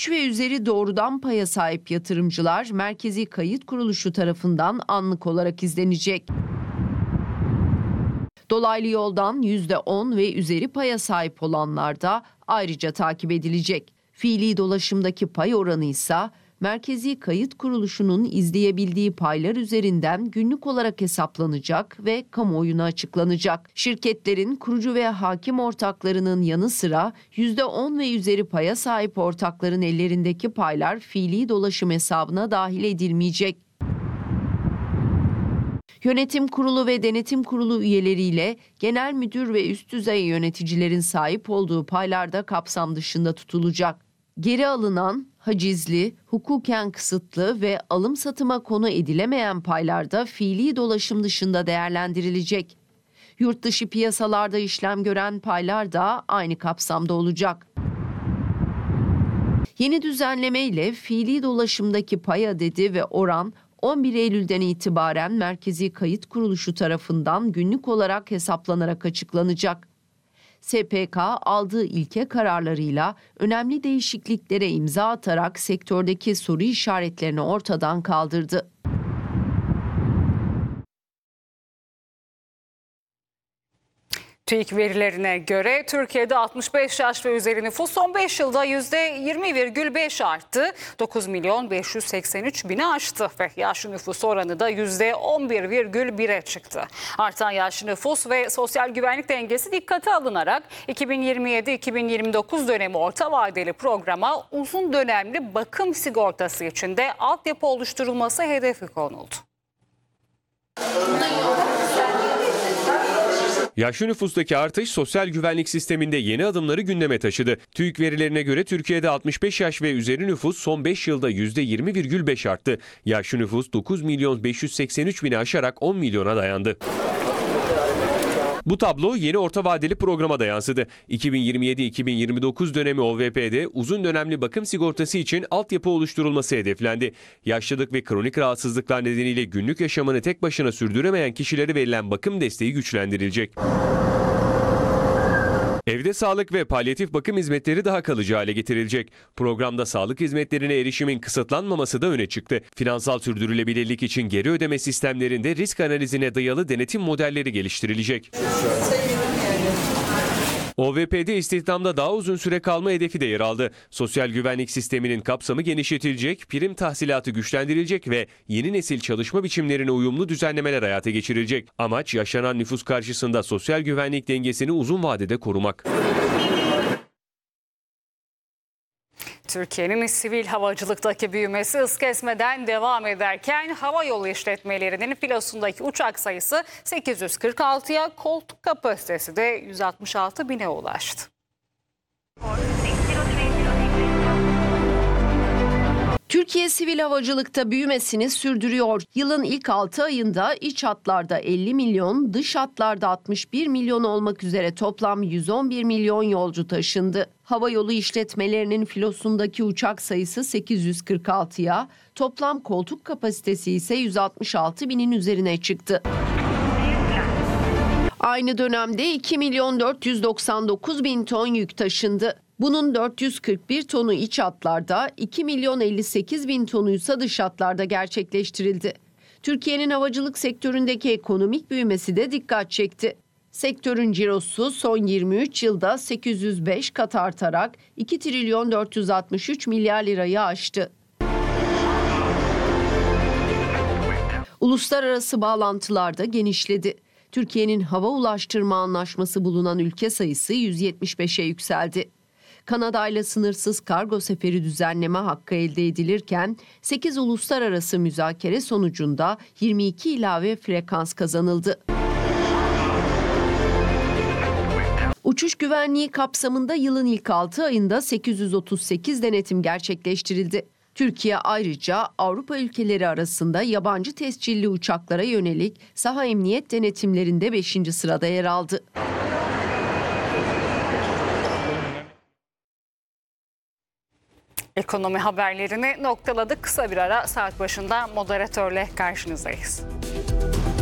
3 ve üzeri doğrudan paya sahip yatırımcılar Merkezi Kayıt Kuruluşu tarafından anlık olarak izlenecek. Dolaylı yoldan %10 ve üzeri paya sahip olanlar da ayrıca takip edilecek. Fiili dolaşımdaki pay oranı ise Merkezi Kayıt Kuruluşu'nun izleyebildiği paylar üzerinden günlük olarak hesaplanacak ve kamuoyuna açıklanacak. Şirketlerin kurucu ve hakim ortaklarının yanı sıra %10 ve üzeri paya sahip ortakların ellerindeki paylar fiili dolaşım hesabına dahil edilmeyecek. Yönetim kurulu ve denetim kurulu üyeleriyle genel müdür ve üst düzey yöneticilerin sahip olduğu paylar da kapsam dışında tutulacak. Geri alınan, hacizli, hukuken kısıtlı ve alım satıma konu edilemeyen paylar da fiili dolaşım dışında değerlendirilecek. Yurt dışı piyasalarda işlem gören paylar da aynı kapsamda olacak. Yeni düzenleme ile fiili dolaşımdaki pay adedi ve oran 11 Eylül'den itibaren Merkezi Kayıt Kuruluşu tarafından günlük olarak hesaplanarak açıklanacak. SPK aldığı ilke kararlarıyla önemli değişikliklere imza atarak sektördeki soru işaretlerini ortadan kaldırdı. TÜİK verilerine göre Türkiye'de 65 yaş ve üzeri nüfus son 5 yılda %20,5 arttı. 9.583.000'i aştı ve yaşlı nüfus oranı da %11,1'e çıktı. Artan yaşlı nüfus ve sosyal güvenlik dengesi dikkate alınarak 2027-2029 dönemi orta vadeli programa uzun dönemli bakım sigortası için de altyapı oluşturulması hedefi konuldu. Yaşlı nüfustaki artış sosyal güvenlik sisteminde yeni adımları gündeme taşıdı. TÜİK verilerine göre Türkiye'de 65 yaş ve üzeri nüfus son 5 yılda %20,5 arttı. Yaşlı nüfus 9.583.000'i aşarak 10 milyona dayandı. Bu tablo yeni orta vadeli programa da yansıdı. 2027-2029 dönemi OVP'de uzun dönemli bakım sigortası için altyapı oluşturulması hedeflendi. Yaşlılık ve kronik rahatsızlıklar nedeniyle günlük yaşamını tek başına sürdüremeyen kişilere verilen bakım desteği güçlendirilecek. Evde sağlık ve palyatif bakım hizmetleri daha kalıcı hale getirilecek. Programda sağlık hizmetlerine erişimin kısıtlanmaması da öne çıktı. Finansal sürdürülebilirlik için geri ödeme sistemlerinde risk analizine dayalı denetim modelleri geliştirilecek. OVP'de istihdamda daha uzun süre kalma hedefi de yer aldı. Sosyal güvenlik sisteminin kapsamı genişletilecek, prim tahsilatı güçlendirilecek ve yeni nesil çalışma biçimlerine uyumlu düzenlemeler hayata geçirilecek. Amaç yaşanan nüfus karşısında sosyal güvenlik dengesini uzun vadede korumak. Türkiye'nin sivil havacılıktaki büyümesi hız kesmeden devam ederken havayolu işletmelerinin filosundaki uçak sayısı 846'ya, koltuk kapasitesi de 166.000'e ulaştı. Türkiye sivil havacılıkta büyümesini sürdürüyor. Yılın ilk 6 ayında iç hatlarda 50 milyon, dış hatlarda 61 milyon olmak üzere toplam 111 milyon yolcu taşındı. Havayolu işletmelerinin filosundaki uçak sayısı 846'ya, toplam koltuk kapasitesi ise 166.000'in üzerine çıktı. Aynı dönemde 2.499.000 ton yük taşındı. Bunun 441 tonu iç hatlarda, 2.058.000 tonuysa dış hatlarda gerçekleştirildi. Türkiye'nin havacılık sektöründeki ekonomik büyümesi de dikkat çekti. Sektörün cirosu son 23 yılda 805 kat artarak 2 trilyon 463 milyar lirayı aştı. Uluslararası bağlantılar da genişledi. Türkiye'nin hava ulaştırma anlaşması bulunan ülke sayısı 175'e yükseldi. Kanada ile sınırsız kargo seferi düzenleme hakkı elde edilirken 8 uluslararası müzakere sonucunda 22 ilave frekans kazanıldı. Uçuş güvenliği kapsamında yılın ilk 6 ayında 838 denetim gerçekleştirildi. Türkiye ayrıca Avrupa ülkeleri arasında yabancı tescilli uçaklara yönelik saha emniyet denetimlerinde 5. sırada yer aldı. Ekonomi haberlerini noktaladık. Kısa bir ara, saat başında moderatörle karşınızdayız.